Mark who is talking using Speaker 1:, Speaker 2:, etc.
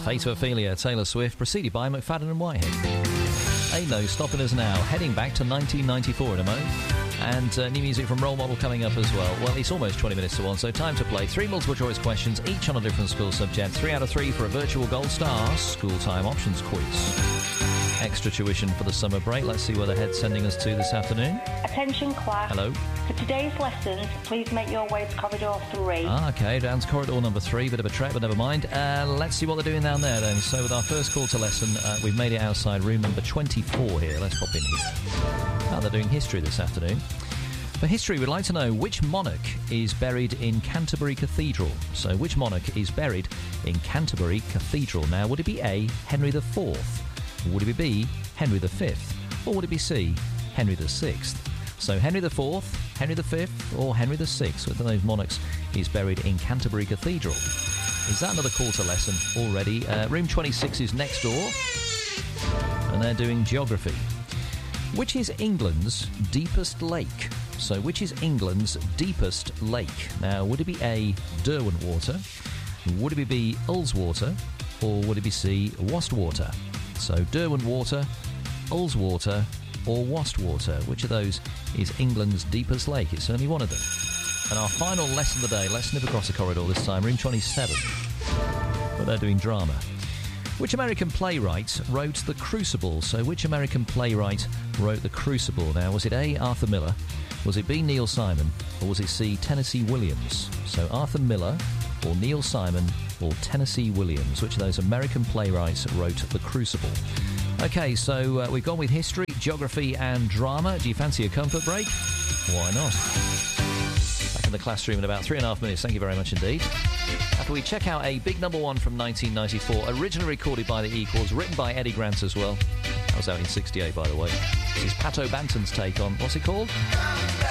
Speaker 1: Fate of Ophelia, Taylor Swift, preceded by McFadden and Whitehead. Ain't No Stopping Us Now, heading back to 1994 in a moment. And new music from Role Model coming up as well. Well, it's almost 20 minutes to 1, so time to play 3 multiple choice questions, each on a different school subject. 3 out of 3 for a virtual gold star school time options quiz. Extra tuition for the summer break. Let's see where the head's sending us to this afternoon.
Speaker 2: Attention class.
Speaker 1: Hello.
Speaker 2: For today's lessons, please make your way to corridor 3.
Speaker 1: Okay, down to corridor number 3. Bit of a trek, but never mind. Let's see what they're doing down there then. So with our first call to lesson, we've made it outside room number 24 here. Let's pop in here. Oh, they're doing history this afternoon. For history, we'd like to know which monarch is buried in Canterbury Cathedral. So which monarch is buried in Canterbury Cathedral? Now, would it be A, Henry IV? Would it be B, Henry V? Or would it be C, Henry VI? So Henry IV, Henry V, or Henry VI? Which of those monarchs is buried in Canterbury Cathedral? Is that another call to lesson already? Room 26 is next door, and they're doing geography. Which is England's deepest lake? So which is England's deepest lake? Now, would it be A, Derwentwater? Would it be B, Ullswater? Or would it be C, Wastwater? So Derwentwater, Ullswater, or Wastwater? Which of those is England's deepest lake? It's only one of them. And our final lesson of the day, let's snip across the corridor this time, room 27. But they're doing drama. Which American playwright wrote The Crucible? So which American playwright wrote The Crucible? Now, was it A, Arthur Miller? Was it B, Neil Simon? Or was it C, Tennessee Williams? So Arthur Miller, or Neil Simon, or Tennessee Williams? Which of those American playwrights wrote The Crucible? OK, so we've gone with history, geography and drama. Do you fancy a comfort break? Why not? Back in the classroom in about 3.5 minutes. Thank you very much indeed. After we check out a big number one from 1994, originally recorded by the Equals, written by Eddie Grant as well. That was out in 68, by the way. This is Pat O'Banton's take on, what's it called?